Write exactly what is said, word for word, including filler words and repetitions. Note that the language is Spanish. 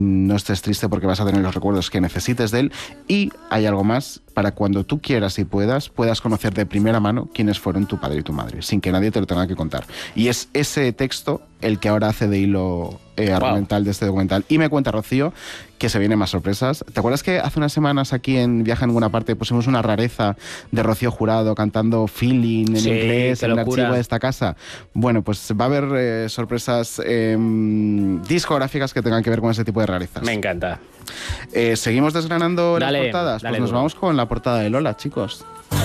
no estés triste porque vas a tener los recuerdos que necesites de él. Y hay algo más, para cuando tú quieras y puedas, puedas conocer de primera mano quiénes fueron tu padre y tu madre, sin que nadie te lo tenga que contar. Y es ese texto el que ahora hace de hilo eh, argumental wow. de este documental. Y me cuenta Rocío que se vienen más sorpresas. ¿Te acuerdas que hace unas semanas aquí en Viaja en Ninguna Parte pusimos una rareza de Rocío Jurado cantando Feeling en sí, inglés en el locura. archivo de esta casa? Bueno, pues va a haber eh, sorpresas eh, discográficas que tengan que ver con ese tipo de rarezas. Me encanta. Eh, ¿Seguimos desgranando dale, las portadas? Dale, pues nos duro. vamos con la portada de Lola, chicos.